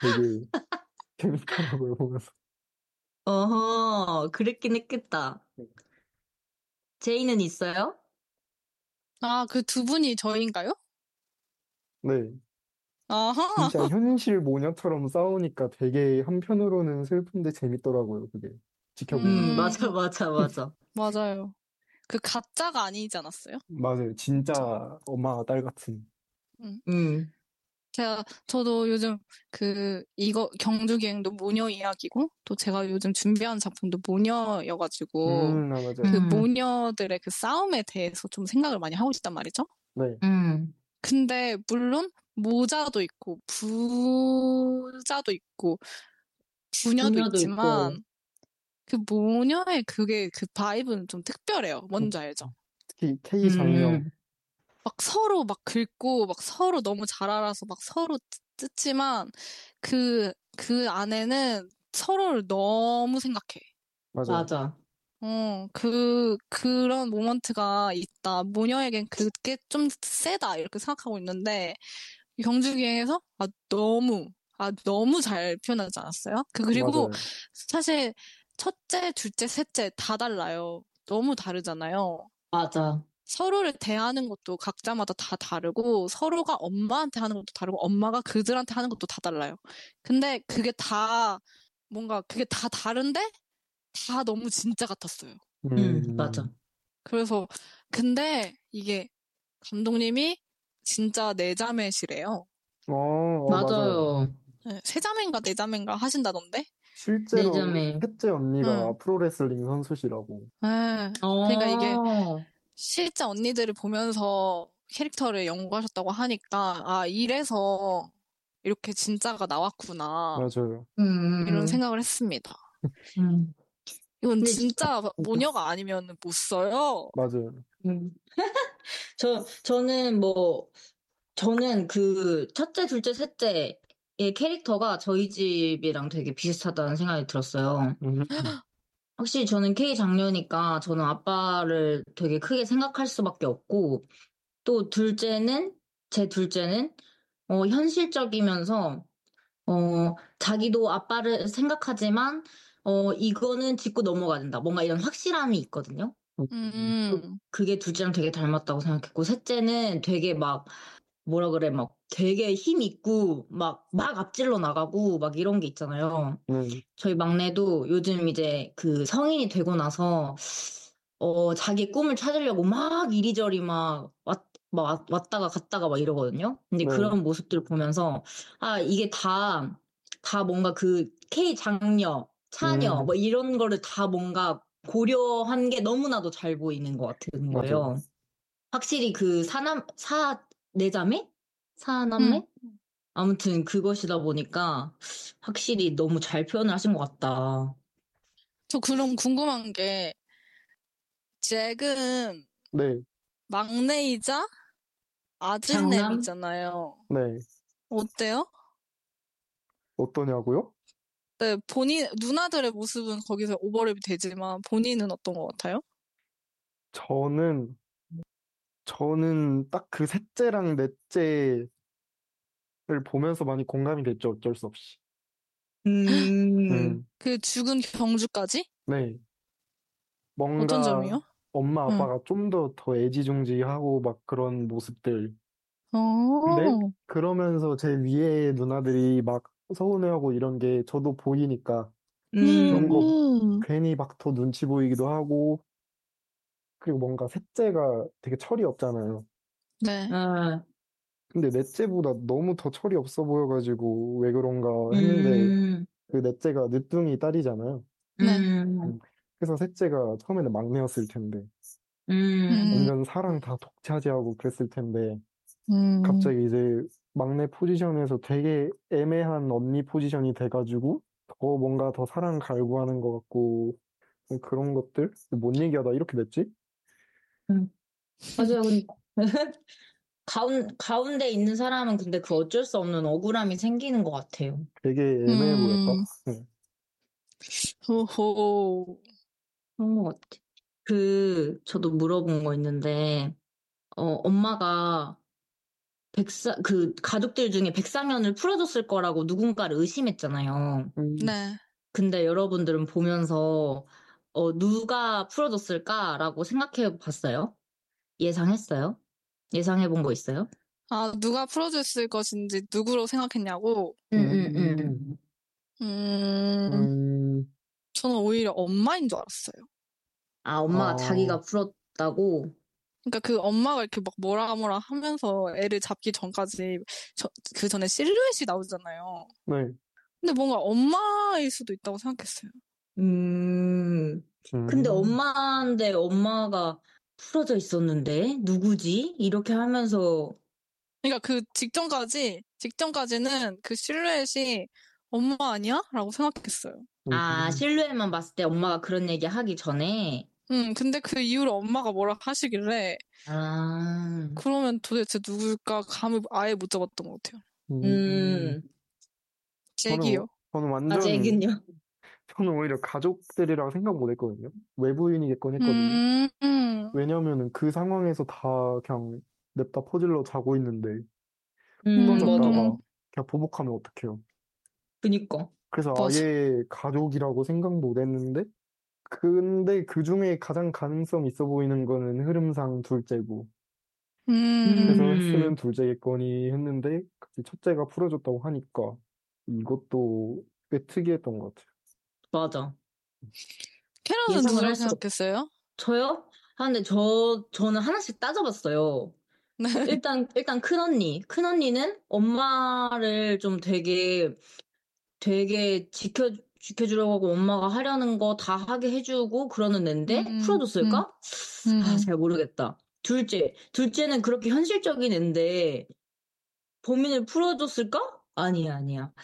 되게 재밌더라고요, 보면서. 어허, 그랬긴 했겠다. 제이는 있어요? 아, 그 두 분이 저인가요? 네. 아하. 진짜 현실 모녀처럼 싸우니까 되게 한편으로는 슬픈데 재밌더라고요, 그게. 지켜보면. 맞아, 맞아, 맞아. 맞아요. 그 가짜가 아니지 않았어요? 맞아요. 진짜 엄마와 딸 같은. 음. 음, 저도 요즘 이거 경주기행도 모녀 이야기고, 또 제가 요즘 준비한 작품도 모녀여가지고, 아, 맞아요. 그 음, 모녀들의 그 싸움에 대해서 좀 생각을 많이 하고 있단 말이죠. 네. 근데 물론 모자도 있고 부자도 있고 부녀도 부녀도 있고. 있지만 그 모녀의 그 바이브는 좀 특별해요. 뭔지 알죠? 특히 K 장녀. 막 서로 막 긁고 막 서로 너무 잘 알아서 막 서로 뜯지만 그 안에는 서로를 너무 생각해. 맞아요. 맞아. 그런 모먼트가 있다. 모녀에겐 그게 좀 세다. 이렇게 생각하고 있는데, 이 경주기행에서, 너무 잘 표현하지 않았어요? 그리고 맞아요. 사실, 첫째, 둘째, 셋째 다 달라요. 너무 다르잖아요. 맞아. 서로를 대하는 것도 각자마다 다 다르고, 서로가 엄마한테 하는 것도 다르고, 엄마가 그들한테 하는 것도 다 달라요. 근데 그게 다 다른데, 다 너무 진짜 같았어요. 맞아. 그래서 근데 이게 감독님이 진짜 내자매시래요. 맞아요. 맞아요. 네, 세자매인가 내자매인가 하신다던데? 실제로 내점에. 셋째 언니가 응. 프로레슬링 선수시라고. 네. 그러니까 이게 어, 실제 언니들을 보면서 캐릭터를 연구하셨다고 하니까 이래서 이렇게 진짜가 나왔구나 맞아요. 이런 음, 생각을 했습니다. 음. 이건 근데, 진짜 모녀가 아니면 못 써요. 맞아요. 음. 저는 그 첫째, 둘째, 셋째의 캐릭터가 저희 집이랑 되게 비슷하다는 생각이 들었어요. 음, 확실히 저는 K 장녀니까 저는 아빠를 되게 크게 생각할 수밖에 없고, 또 제 둘째는, 현실적이면서, 자기도 아빠를 생각하지만, 이거는 짚고 넘어가야 된다. 뭔가 이런 확실함이 있거든요. 음, 그게 둘째랑 되게 닮았다고 생각했고, 셋째는 되게 막, 뭐라 그래, 막 되게 힘 있고, 막 앞질러 나가고, 막 이런 게 있잖아요. 네, 저희 막내도 요즘 이제 그 성인이 되고 나서, 자기 꿈을 찾으려고 막 이리저리 왔다가 갔다가 막 이러거든요. 근데 네, 그런 모습들을 보면서, 이게 다 뭔가 그 K 장녀, 차녀, 뭐 이런 거를 다 뭔가 고려한 게 너무나도 잘 보이는 것 같은 맞아요. 거예요. 확실히 그 내자매? 음. 사남매? 아무튼 그것이다 보니까 확실히 너무 잘 표현을 하신 것 같다. 저 그럼 궁금한 게 잭은 네, 막내이자 장남? 아들내미잖아요. 네. 어때요? 어떠냐고요? 네, 누나들의 모습은 거기서 오버랩이 되지만 본인은 어떤 것 같아요? 저는, 저는 딱 그 셋째랑 넷째를 보면서 많이 공감이 됐죠. 어쩔 수 없이. 음, 음, 그 죽은 경주까지? 네. 어떤 뭔가 점이요? 엄마 응. 아빠가 좀 더 애지중지하고 막 그런 모습들. 근데 어, 그러면서 제 위에 누나들이 막 서운해하고 이런 게 저도 보이니까 그런 거 음, 괜히 막 더 눈치 보이기도 하고 그리고 뭔가 셋째가 되게 철이 없잖아요. 네, 아, 근데 넷째보다 너무 더 철이 없어 보여가지고 왜 그런가 했는데 음, 그 넷째가 늦둥이 딸이잖아요. 네, 음, 음. 그래서 셋째가 처음에는 막내였을 텐데 음, 음, 완전 사랑 다 독차지하고 그랬을 텐데 음. 갑자기 이제 막내 포지션에서 되게 애매한 언니 포지션이 돼가지고 더 뭔가 더 사랑 갈구하는 것 같고 그런 것들 뭔 얘기하다 이렇게 됐지? 음. 맞아요. 근데 가운데 있는 사람은 근데 그 어쩔 수 없는 억울함이 생기는 것 같아요. 되게 애매해 보였다. 음, 네. 호호. 그런 것 같아. 저도 물어본 거 있는데, 엄마가 그 가족들 중에 백상현을 풀어줬을 거라고 누군가를 의심했잖아요. 네. 근데 여러분들은 보면서 누가 풀어줬을까라고 생각해 봤어요? 예상했어요? 예상해 본 거 있어요? 아, 누가 풀어줬을 것인지 누구로 생각했냐고? 응. 음, 음, 저는 오히려 엄마인 줄 알았어요. 아, 엄마가 자기가 아, 풀었다고? 그러니까 그 엄마가 이렇게 막 뭐라 뭐라 하면서 애를 잡기 전까지 그 전에 실루엣이 나오잖아요. 네. 근데 뭔가 엄마일 수도 있다고 생각했어요. 음, 근데 음, 엄마인데 엄마가 풀어져 있었는데 누구지? 이렇게 하면서 그러니까 그 직전까지는 그 실루엣이 엄마 아니야? 라고 생각했어요. 음, 실루엣만 봤을 때 엄마가 그런 얘기 하기 전에 근데 그 이후로 엄마가 뭐라 하시길래 아, 그러면 도대체 누굴까 감을 아예 못 잡았던 것 같아요. 음, 잭이요. 저는 잭은요? 저는 오히려 가족들이라고 생각 못 했거든요. 외부인이겠건 했거든요. 음, 왜냐면은 그 상황에서 다 그냥 냅다 퍼질러 자고 있는데 맞아. 풀어졌다가 그냥 보복하면 어떡해요. 그니까. 그래서 맞아. 아예 가족이라고 생각 못 했는데 근데 그 중에 가장 가능성 있어 보이는 거는 흐름상 둘째고 그래서 했으면 음, 둘째겠거니 했는데 갑자기 첫째가 풀어줬다고 하니까 이것도 꽤 특이했던 것 같아요. 맞아. 캐럿은 예상을 누구라고 할 수가. 생각했어요? 저요? 근데 저는 하나씩 따져봤어요. 네. 일단 큰언니는 엄마를 좀 되게 지켜주려고 하고 엄마가 하려는 거 다 하게 해주고 그러는 앤데 음, 음, 풀어줬을까? 음, 잘 모르겠다. 둘째는 그렇게 현실적인 앤데 범인을 풀어줬을까? 아니야.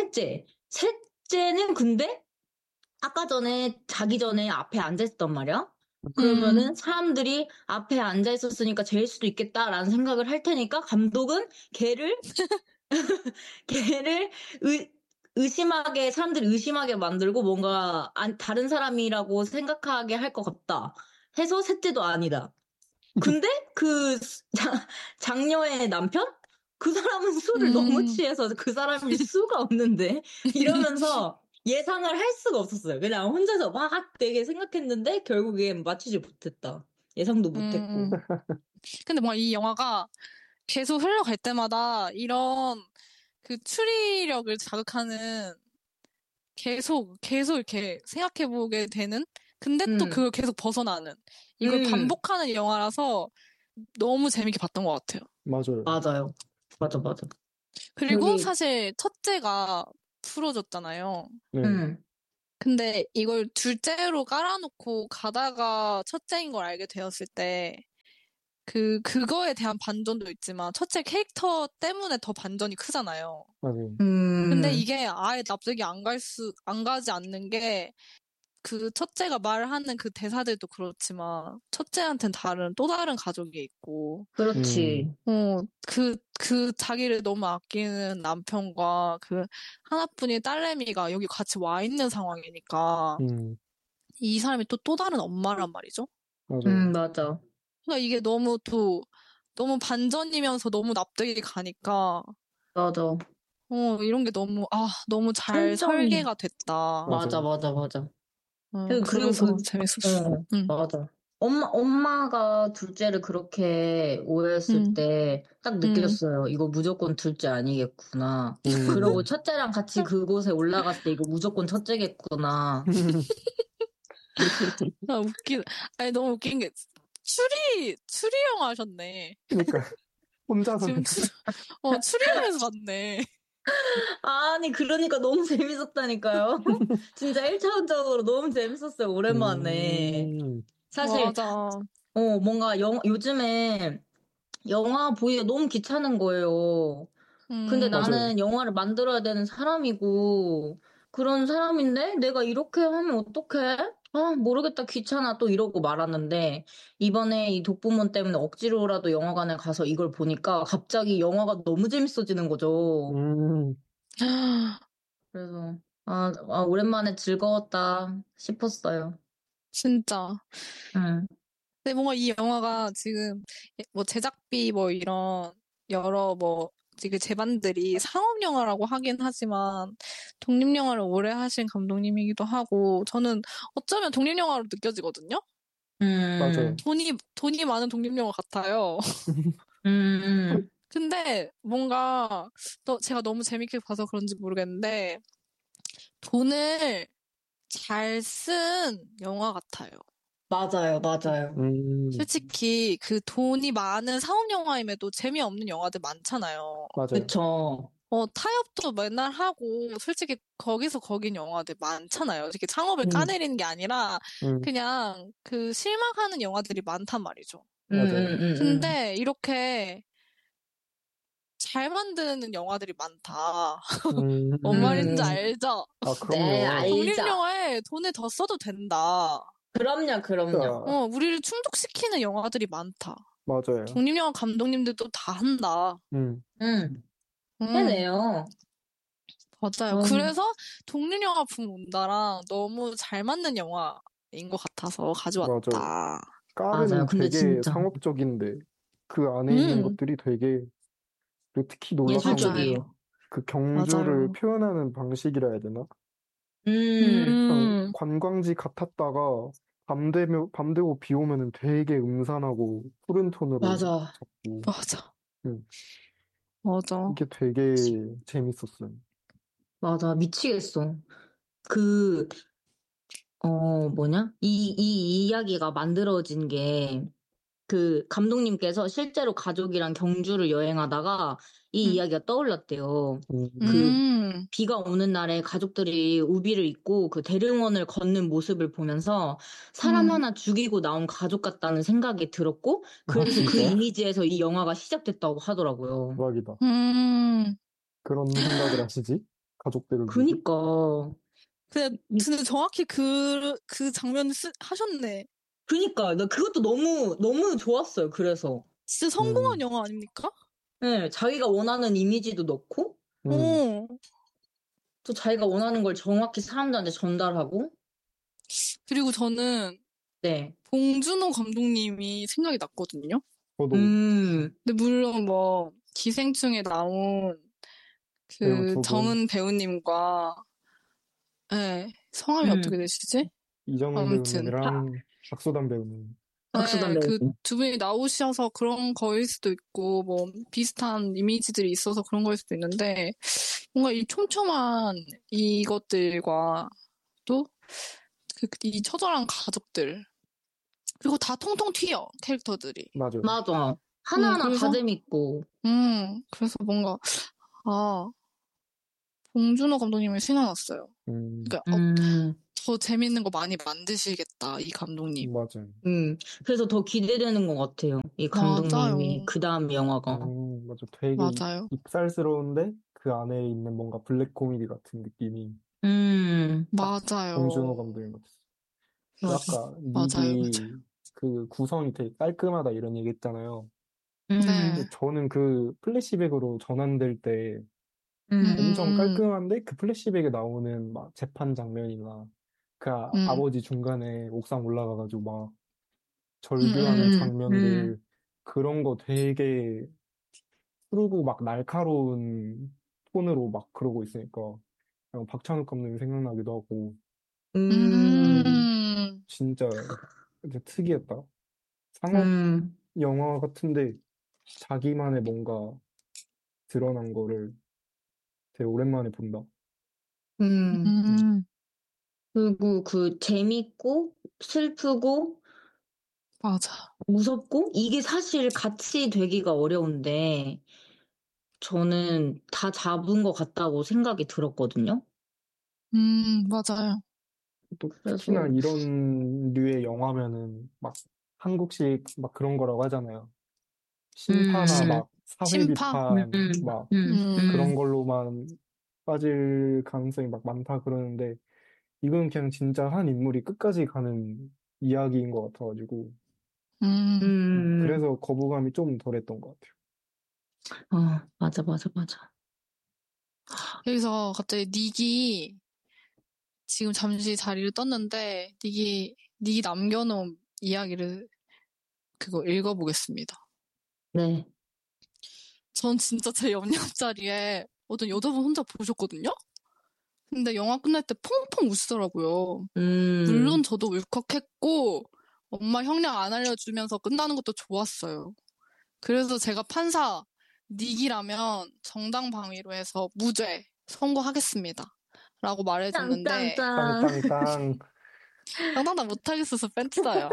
셋째는 근데 아까 전에 자기 전에 앞에 앉아 있었단 말이야. 음, 그러면은 사람들이 앞에 앉아 있었으니까 쟤일 수도 있겠다라는 생각을 할 테니까 감독은 걔를 걔를 사람들이 의심하게 만들고 뭔가 다른 사람이라고 생각하게 할 것 같다. 해서 셋째도 아니다. 근데 장녀의 남편? 그 사람은 술을 너무 음, 취해서 그 사람일 수가 없는데 이러면서 예상을 할 수가 없었어요. 그냥 혼자서 막 되게 생각했는데 결국엔 맞추지 못했다. 예상도 못했고. 음. 근데 뭔가 이 영화가 계속 흘러갈 때마다 이런 그 추리력을 자극하는 계속 이렇게 생각해보게 되는? 근데 또 음, 그걸 계속 벗어나는. 이걸 음, 반복하는 영화라서 너무 재밌게 봤던 것 같아요. 맞아요. 맞아요. 맞아. 그리고 되게, 사실 첫째가 풀어졌잖아요. 네. 음, 근데 이걸 둘째로 깔아놓고 가다가 첫째인 걸 알게 되었을 때, 그거에 대한 반전도 있지만, 첫째 캐릭터 때문에 더 반전이 크잖아요. 맞아요. 근데 음, 이게 아예 납득이 안 가지 않는 게, 그 첫째가 말하는 그 대사들도 그렇지만, 첫째한테는 또 다른 가족이 있고, 음, 그렇지. 자기를 너무 아끼는 남편과 그 하나뿐인 딸내미가 여기 같이 와 있는 상황이니까, 음, 이 사람이 또 다른 엄마란 말이죠. 맞아요. 맞아. 그러니까 이게 너무 반전이면서 너무 납득이 가니까, 맞아. 이런 게 너무 잘 설정이. 설계가 됐다. 맞아요. 맞아. 그리고 그래서 재밌었어. 응, 맞아. 엄마가 둘째를 그렇게 오해했을 응, 때 딱 응. 느꼈어요. 이거 무조건 둘째 아니겠구나. 그러고 음. 첫째랑 같이 그곳에 올라갔을 때 이거 무조건 첫째겠구나. 웃긴, 아니, 너무 웃긴 게, 추리 영화 하셨네. 그러니까 혼자서는 지금 추리하면서 봤네. 아니, 그러니까 너무 재밌었다니까요. 진짜 1차원적으로 너무 재밌었어요. 오랜만에. 음, 사실, 맞아. 뭔가 요즘에 영화 보기가 너무 귀찮은 거예요. 근데 맞아요. 나는 영화를 만들어야 되는 사람이고, 그런 사람인데, 내가 이렇게 하면 어떡해? 모르겠다, 귀찮아, 또 이러고 말았는데, 이번에 이 독부문 때문에 억지로라도 영화관에 가서 이걸 보니까 갑자기 영화가 너무 재밌어지는 거죠. 음, 그래서, 오랜만에 즐거웠다 싶었어요. 진짜. 응, 근데 뭔가 이 영화가 지금 뭐 제작비 뭐 이런 여러 지금 제반들이 상업 영화라고 하긴 하지만 독립 영화를 오래 하신 감독님이기도 하고 저는 어쩌면 독립 영화로 느껴지거든요. 맞아요. 돈이 많은 독립 영화 같아요. 음, 근데 뭔가 제가 너무 재밌게 봐서 그런지 모르겠는데 돈을 잘 쓴 영화 같아요. 맞아요, 맞아요. 솔직히 그 돈이 많은 상업 영화임에도 재미없는 영화들 많잖아요. 맞아요. 그쵸. 타협도 맨날 하고 솔직히 거기서 거긴 영화들 많잖아요. 이렇게 창업을 까내리는 게 아니라 음, 그냥 그 실망하는 영화들이 많단 말이죠. 맞아요. 근데 이렇게 잘 만드는 영화들이 많다. 뭔 말인지 알죠? 아, 네, 그럼요. 독립 알죠. 영화에 돈을 더 써도 된다. 그럼요, 그럼요. 아, 우리를 충족시키는 영화들이 많다. 맞아요. 독립 영화 감독님들도 다 한다. 음, 음, 음, 해내요. 맞아요. 그래서 독립 영화 붐 온다랑 너무 잘 맞는 영화인 것 같아서 맞아요. 가져왔다. 까르는 맞아요. 근데 되게 진짜 상업적인데 그 안에 있는 음, 것들이 되게 그리고 특히 놀랐던 게 예술적이에요. 그 경주를 맞아요. 표현하는 방식이라 해야 되나? 음, 그냥 음, 관광지 같았다가 밤 되고 비 오면은 되게 음산하고 푸른 톤으로 맞아. 잡고 맞아. 음, 맞아. 이게 되게 재밌었어요. 맞아. 미치겠어. 그, 뭐냐? 이 이야기가 만들어진 게, 그 감독님께서 실제로 가족이랑 경주를 여행하다가 이 음, 이야기가 떠올랐대요. 음, 그 음, 비가 오는 날에 가족들이 우비를 입고 그 대릉원을 걷는 모습을 보면서 사람 음. 하나 죽이고 나온 가족 같다는 생각이 들었고, 아, 그래서 그 진짜요? 이미지에서 이 영화가 시작됐다고 하더라고요. 대박이다. 음. 그런 생각을 하시지? 가족들을 두고? 그니까. 근데 정확히 그 장면 하셨네. 그니까. 나 그것도 너무, 너무 좋았어요. 그래서. 진짜 성공한 음, 영화 아닙니까? 네, 자기가 원하는 이미지도 넣고, 음, 어. 또 자기가 원하는 걸 정확히 사람들한테 전달하고, 그리고 저는 네. 봉준호 감독님이 생각이 났거든요. 저도 음, 근데 물론 기생충에 나온 배우 그 두 분, 정은 배우님과, 네, 성함이 어떻게 음. 되시지? 이정은 아무튼, 배우님이랑 박수단 배우님. 박수단 네, 그 배우. 두 분이 나오셔서 그런 거일 수도 있고, 비슷한 이미지들이 있어서 그런 거일 수도 있는데, 뭔가 이 촘촘한 이것들과 또, 이 처절한 가족들, 그리고 다 통통 튀어, 캐릭터들이. 맞아요. 맞아. 하나하나 다 그래서, 재밌고. 그래서 뭔가, 아, 봉준호 감독님이 생각났어요. 음, 그러니까, 음, 더 재밌는 거 많이 만드시겠다, 이 감독님. 맞아요. 그래서 더 기대되는 것 같아요. 이 감독님이 맞아요. 그 다음 영화가. 맞아. 되게 맞아요. 익살스러운데 그 안에 있는 뭔가 블랙 코미디 같은 느낌이 딱 봉준호 맞아요. 감독인 것 같았어. 맞아. 아까 맞아요, 닉이 맞아요. 그 구성이 되게 깔끔하다 이런 얘기 했잖아요. 근데 음, 네. 저는 그 플래시백으로 전환될 때 엄청 음, 깔끔한데 그 플래시백에 나오는 막 재판 장면이나 그 음, 아버지 중간에 옥상 올라가가지고 막 음, 절규하는 음, 장면들 그런 거 되게 푸르고 막 날카로운 톤으로 막 그러고 있으니까 그냥 박찬욱 감독님 생각나기도 하고 음, 진짜 되게 특이했다. 상업 음, 영화 같은데 자기만의 뭔가 드러난 거를 되게 오랜만에 본다. 음. 음, 음, 그리고 그 재밌고, 슬프고, 맞아. 무섭고, 이게 사실 같이 되기가 어려운데, 저는 다 잡은 것 같다고 생각이 들었거든요. 맞아요. 또 특히나 그래서, 이런 류의 영화면은 막 한국식 막 그런 거라고 하잖아요. 신파나 음, 막 사회 심파? 음, 비판 막 그런 음, 걸로만 빠질 가능성이 막 많다 그러는데 이건 그냥 진짜 한 인물이 끝까지 가는 이야기인 것 같아가지고 음. 음, 그래서 거부감이 좀 덜했던 것 같아요. 맞아, 맞아, 맞아. 여기서 갑자기 닉이 지금 잠시 자리를 떴는데, 닉이 남겨놓은 이야기를 그거 읽어보겠습니다. 네. 전 진짜 제 옆자리에 어떤 여자분 혼자 보셨거든요? 근데 영화 끝날 때 펑펑 우시더라고요. 물론 저도 울컥했고, 엄마 형량 안 알려주면서 끝나는 것도 좋았어요. 그래서 제가 판사, 닉이라면 정당방위로 해서 무죄 선고하겠습니다. 라고 말해줬는데, 짱짱짱. 땅땅땅. 당당당 못하겠어서 뺀트다요.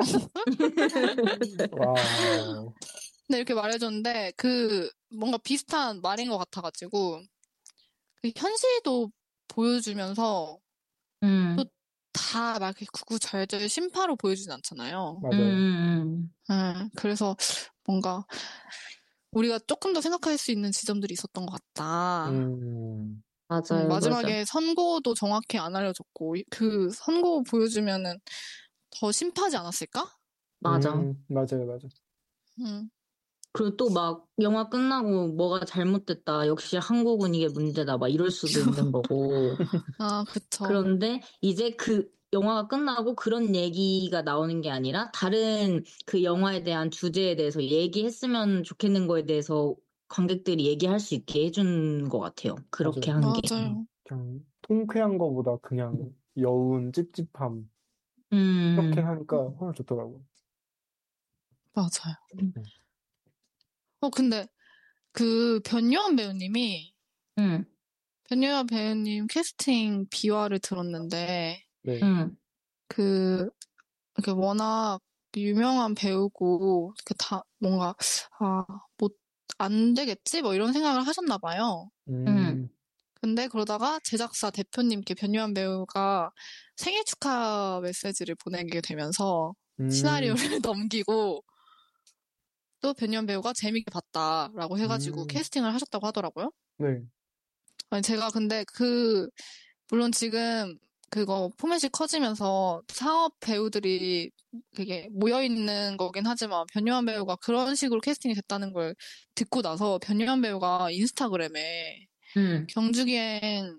와우. 근데 이렇게 말해줬는데, 뭔가 비슷한 말인 것 같아가지고, 그 현실도 보여주면서, 또 다 막 이렇게 구구절절 심파로 보여주진 않잖아요. 맞아요. 그래서 뭔가 우리가 조금 더 생각할 수 있는 지점들이 있었던 것 같다. 맞아요, 마지막에 맞아. 선고도 정확히 안 알려줬고, 그 선고 보여주면은 더 심파하지 않았을까? 맞아. 맞아요. 그리고 또 막 영화 끝나고 뭐가 잘못됐다. 역시 한국은 이게 문제다. 막 이럴 수도 있는 거고. 아, 그쵸. 그런데 이제 그 영화가 끝나고 그런 얘기가 나오는 게 아니라 다른 그 영화에 대한 주제에 대해서 얘기했으면 좋겠는 거에 대해서 관객들이 얘기할 수 있게 해준 것 같아요. 그렇게 맞아요. 한 게. 맞아요. 그냥 통쾌한 거보다 그냥 여운, 찝찝함 이렇게 하니까 훨씬 좋더라고요. 맞아요. 네. 근데 변요한 배우님이 변요한 배우님 캐스팅 비화를 들었는데 네. 이렇게 워낙 유명한 배우고 뭔가 안 되겠지? 뭐 이런 생각을 하셨나 봐요. 근데 그러다가 제작사 대표님께 변요한 배우가 생일 축하 메시지를 보내게 되면서 시나리오를 넘기고 또 변요한 배우가 재밌게 봤다라고 해가지고 캐스팅을 하셨다고 하더라고요. 네. 아니, 제가 근데 물론 지금 그거 포맷이 커지면서 상업 배우들이 되게 모여있는 거긴 하지만 변요한 배우가 그런 식으로 캐스팅이 됐다는 걸 듣고 나서 변요한 배우가 인스타그램에 경주기행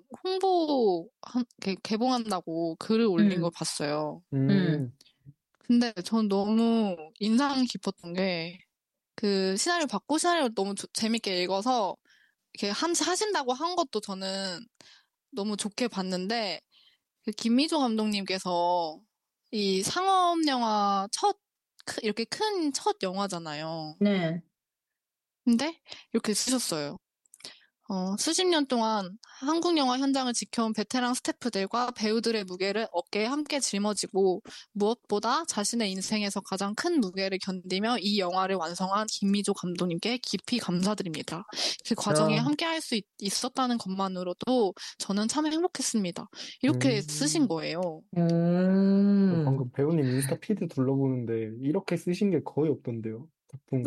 개봉한다고 글을 올린 걸 봤어요. 근데 전 너무 인상 깊었던 게 시나리오 받고 시나리오 너무 재밌게 읽어서 이렇게 하신다고 한 것도 저는 너무 좋게 봤는데 김미조 감독님께서 이 상업 영화 이렇게 큰 첫 영화잖아요. 네. 근데 이렇게 쓰셨어요. 수십 년 동안 한국 영화 현장을 지켜온 베테랑 스태프들과 배우들의 무게를 어깨에 함께 жил머지고 무엇보다 자신의 인생에서 가장 큰 무게를 견디며 이 영화를 완성한 김미조 감독님께 깊이 감사드립니다. 그 과정에 함께 할 수 있었다는 것만으로도 저는 참 행복했습니다. 이렇게 쓰신 거예요. 방금 배우님 인스타 피드 둘러보는데 이렇게 쓰신 게 거의 없던데요. 작품